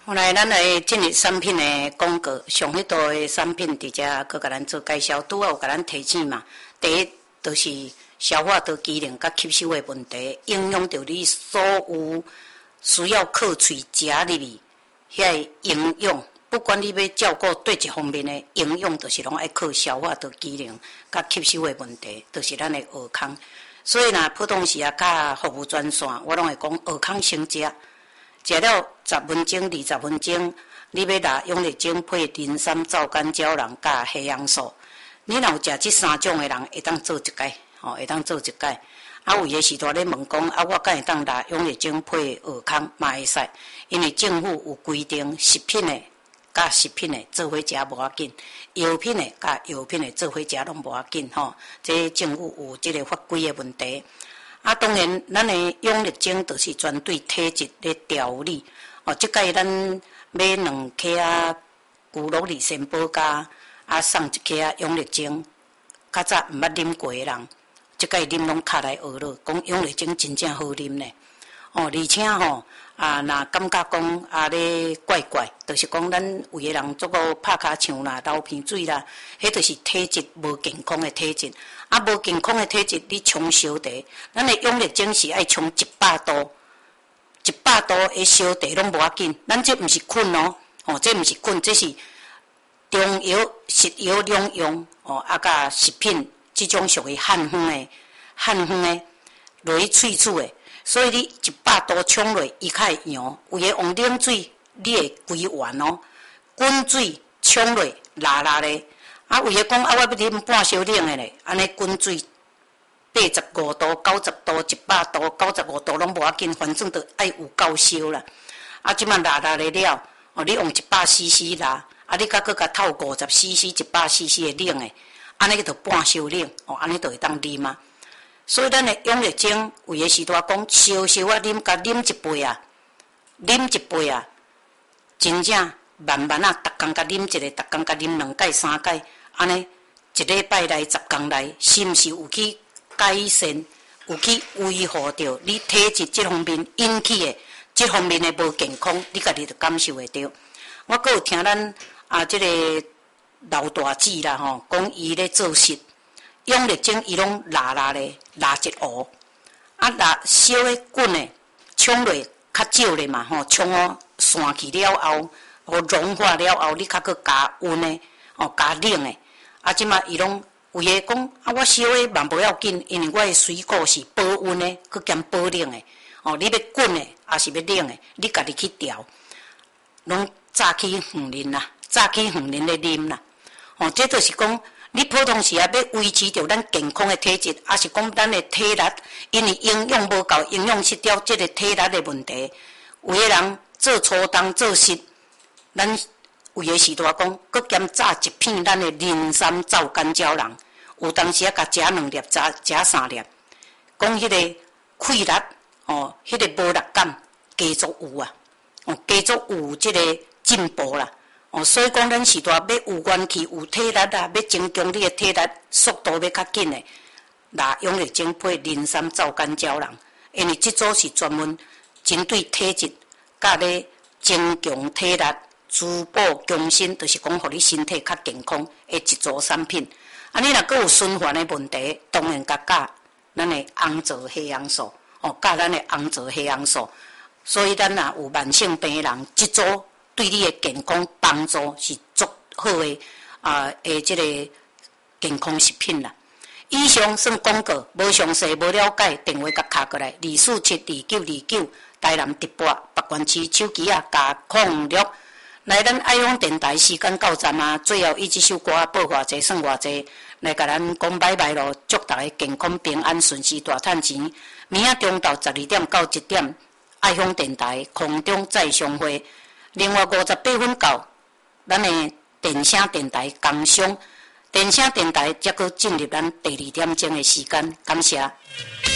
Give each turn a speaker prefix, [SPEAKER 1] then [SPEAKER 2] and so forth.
[SPEAKER 1] 后来，咱来进入产品的广告，上许多的产品伫遮，佮甲咱做介绍。拄啊有甲咱提醒嘛，第一就是消化道机能甲吸收的问题，影响到你所有需要靠喙食入去遐营养。不管你要照顾对一方面的营养，就是拢爱靠消化道机能甲吸收的问题，就是咱的蚵康。所以若普通时啊，甲服务专线，我拢会讲蚵康先食。食了10分钟、20分钟，你要拿养力精配磷酸皂苷胶囊加黑氧素。你若有食这3种的人，会当做一届，会当做一届。啊，有诶时阵咧问讲，啊，我敢会当拿养力精配蚵康嘛会使？因为政府有规定，食品诶甲食品诶做伙食无要紧，药品诶甲药品诶做伙食拢无要紧吼。这政府有即个法规诶问题。啊，当然，咱的养力精就是专对体质咧调理。即届咱买2克啊，骨碌利仙宝加啊送1克啊养力精。较早毋捌啉过的人，即届啉拢卡来学了，讲养力精真正好啉呢。而且若感觉讲咧怪怪，就是讲咱有个人做个拍骹枪啦、流鼻水啦，迄就是体质无健康的体质。无健康的体质，你冲烧茶，咱的养力精是爱冲100度，100度的烧茶拢无要紧。咱这毋是菌哦，这毋是菌，这是中药、食药两用甲食品即种属于汉方的落去萃取的。所以你100度冲落，伊较会扬。有个用冷水，你会规完哦；滚水冲落，辣辣的。有个讲我要啉半烧冷的咧，安尼滚水85度、90度、100度、95度拢无要紧，反正着爱有够烧啦。即摆辣辣的了，你用100cc 辣，你甲佫甲透50cc、100cc 的冷的，安尼着半烧冷，安尼着会当啉啊。所以咱的养力精，有个时阵讲烧烧啊啉，甲啉1杯啊，真正慢慢啊，逐工甲啉一个，逐工甲啉2届、3届。安尼1礼拜内、10天内，是毋是有去改善？有去维护着你体质这方面引起的这方面的无健康，你家己就感受会到。我阁有听咱这个老大姐啦吼，讲伊咧做事，养力精伊拢辣辣的，辣一壶，辣烧的滚的，冲落较少咧嘛吼，冲散去了后，融化了后，你较阁加温的，加冷的。即马伊拢有个讲我烧的嘛无要紧，因为我的水果是保温的，佮兼保冷的。你要滚的，还是要冷的，你家己去调。拢早起远啉啦，早起远啉咧啉啦。这就是讲，你普通时啊要维持着咱健康的体质，还是讲咱的体力，因为营养无够，营养失调，这个体力的问题。有个人做粗重做实，咱。有个时阵讲，佮兼炸1片咱的磷酸皂苷胶囊，有当时啊，甲食2粒，食3粒，讲迄个气力迄个无力感加足有啊，加足有即个进步啦。所以讲，咱时阵要有元气、有体力啊，要增强你的体力，速度要较紧的，拿养力精配磷酸皂苷胶囊，因为即组是专门针对体质，甲咧增强体力。滋补强身，就是讲，互你身体较健康的一组产品。你若阁有循环的问题，当然甲咱的红枣黑氧素，甲咱的红枣黑氧素。所以咱若有慢性病人，即组对你的健康帮助是足好的即个健康食品啦。以上算广告，无详细无了解，电话甲敲过来2472929，台南直播北关区手机加06。来，咱爱用电台时间到站啊！最后以这首歌报偌济算偌济，来甲咱讲拜拜咯！祝大家健康平安顺时大赚钱。明仔中昼12点到1点，爱用电台空中再相会。另外58分到，咱的电声电台工商，电声电台则搁进入咱第2点钟的时间，感谢。